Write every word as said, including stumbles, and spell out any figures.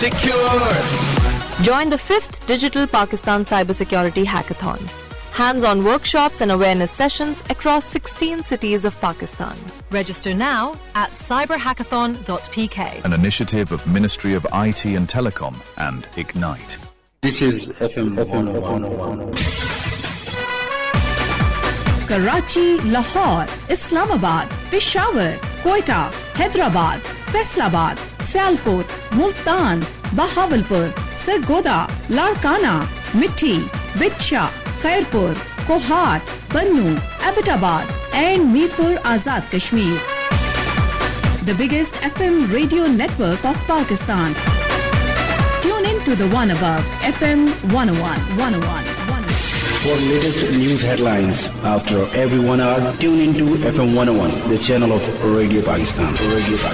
Secure. Join the fifth Digital Pakistan Cybersecurity Hackathon. Hands-on workshops and awareness sessions across sixteen cities of Pakistan. Register now at cyber hackathon dot p k. An initiative of Ministry of I T and Telecom and Ignite. This is F M one oh one. Karachi, Lahore, Islamabad, Peshawar, Quetta, Hyderabad, Faisalabad, Sialkot, Multan, Bahawalpur, Sargodha, Larkana, Mithi, Bichha, Khairpur, Kohat, Bannu, Abbottabad and Mirpur Azad Kashmir. The biggest F M radio network of Pakistan. Tune in to the one above F M one oh one, one oh one, one oh one. For latest news headlines after every one hour, tune into F M one oh one, the channel of Radio Pakistan. Radio Pakistan.